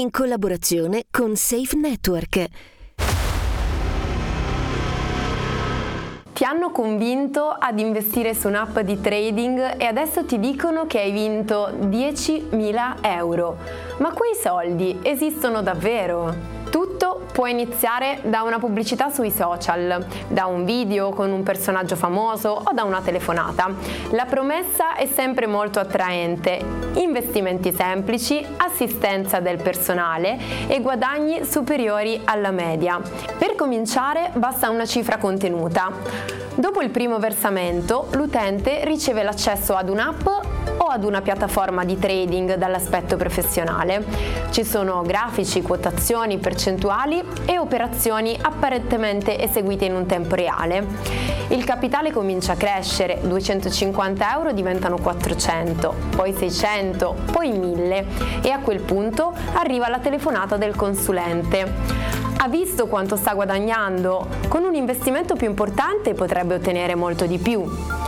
in collaborazione con Safe Network. Ti hanno convinto ad investire su un'app di trading e adesso ti dicono che hai vinto 10.000 euro. Ma quei soldi esistono davvero? Tutto può iniziare da una pubblicità sui social, da un video con un personaggio famoso o da una telefonata. La promessa è sempre molto attraente: investimenti semplici, assistenza del personale e guadagni superiori alla media. Per cominciare basta una cifra contenuta. Dopo il primo versamento, l'utente riceve l'accesso ad un'app o ad una piattaforma di trading dall'aspetto professionale. Ci sono grafici, quotazioni, percentuali e operazioni apparentemente eseguite in un tempo reale. Il capitale comincia a crescere, 250 euro diventano 400, poi 600, poi 1000 e a quel punto arriva la telefonata del consulente. Ha visto quanto sta guadagnando? Con un investimento più importante potrebbe ottenere molto di più.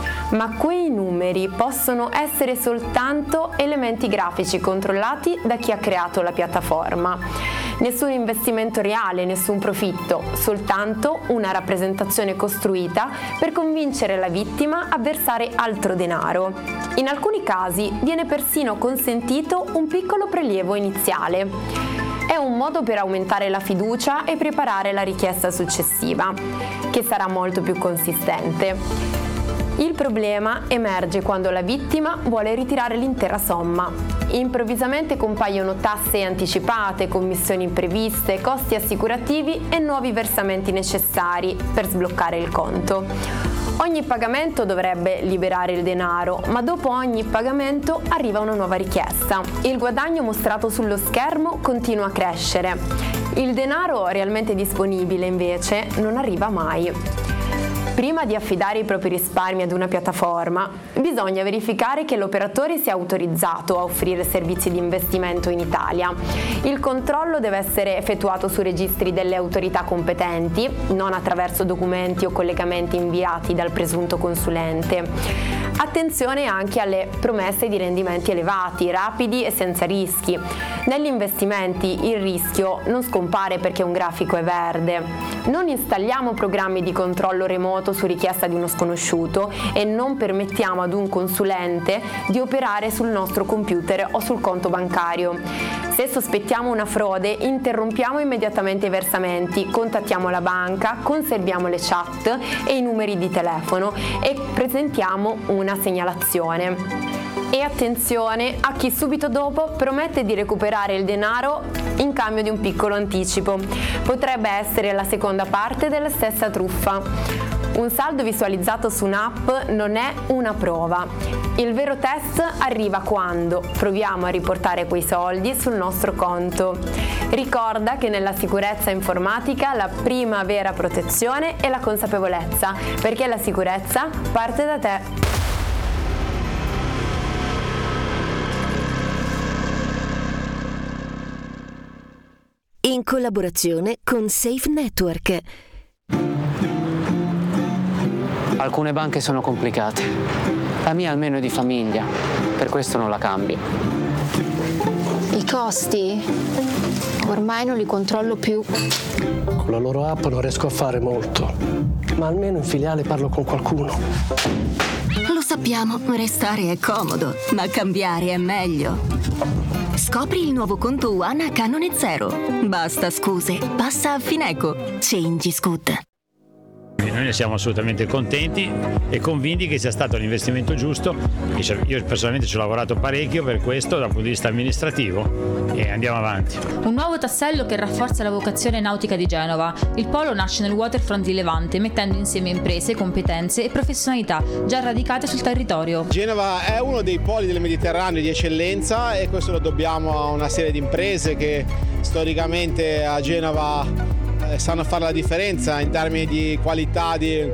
Ma quei numeri possono essere soltanto elementi grafici controllati da chi ha creato la piattaforma. Nessun investimento reale, nessun profitto, soltanto una rappresentazione costruita per convincere la vittima a versare altro denaro. In alcuni casi viene persino consentito un piccolo prelievo iniziale. È un modo per aumentare la fiducia e preparare la richiesta successiva, che sarà molto più consistente. Il problema emerge quando la vittima vuole ritirare l'intera somma. Improvvisamente compaiono tasse anticipate, commissioni impreviste, costi assicurativi e nuovi versamenti necessari per sbloccare il conto. Ogni pagamento dovrebbe liberare il denaro, ma dopo ogni pagamento arriva una nuova richiesta. Il guadagno mostrato sullo schermo continua a crescere. Il denaro realmente disponibile, invece, non arriva mai. Prima di affidare i propri risparmi ad una piattaforma, bisogna verificare che l'operatore sia autorizzato a offrire servizi di investimento in Italia. Il controllo deve essere effettuato su registri delle autorità competenti, non attraverso documenti o collegamenti inviati dal presunto consulente. Attenzione anche alle promesse di rendimenti elevati, rapidi e senza rischi. Negli investimenti il rischio non scompare perché un grafico è verde. Non installiamo programmi di controllo remoto su richiesta di uno sconosciuto e non permettiamo ad un consulente di operare sul nostro computer o sul conto bancario. Se sospettiamo una frode, interrompiamo immediatamente i versamenti, contattiamo la banca, conserviamo le chat e i numeri di telefono e presentiamo una segnalazione. E attenzione a chi subito dopo promette di recuperare il denaro in cambio di un piccolo anticipo. Potrebbe essere la seconda parte della stessa truffa. Un saldo visualizzato su un'app non è una prova. Il vero test arriva quando proviamo a riportare quei soldi sul nostro conto. Ricorda che nella sicurezza informatica la prima vera protezione è la consapevolezza, perché la sicurezza parte da te. In collaborazione con Safe Network. Alcune banche sono complicate. La mia almeno è di famiglia, per questo non la cambio. I costi? Ormai non li controllo più. Con la loro app non riesco a fare molto, ma almeno in filiale parlo con qualcuno. Lo sappiamo, restare è comodo, ma cambiare è meglio. Scopri il nuovo conto One a canone zero. Basta scuse, passa a Fineco. Change is good. Noi ne siamo assolutamente contenti e convinti che sia stato l'investimento giusto. Io personalmente ci ho lavorato parecchio per questo dal punto di vista amministrativo e andiamo avanti. Un nuovo tassello che rafforza la vocazione nautica di Genova. Il polo nasce nel waterfront di Levante, mettendo insieme imprese, competenze e professionalità già radicate sul territorio. Genova è uno dei poli del Mediterraneo di eccellenza e questo lo dobbiamo a una serie di imprese che storicamente a Genova sanno fare la differenza in termini di qualità di